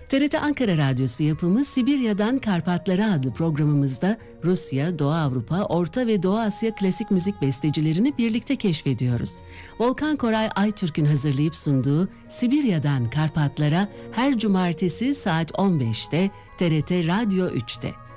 TRT Ankara Radyosu yapımı Sibirya'dan Karpatlara adlı programımızda Rusya, Doğu Avrupa, Orta ve Doğu Asya klasik müzik bestecilerini birlikte keşfediyoruz. Volkan Koray Aytürk'ün hazırlayıp sunduğu Sibirya'dan Karpatlara her cumartesi saat 15'te TRT Radyo 3'te.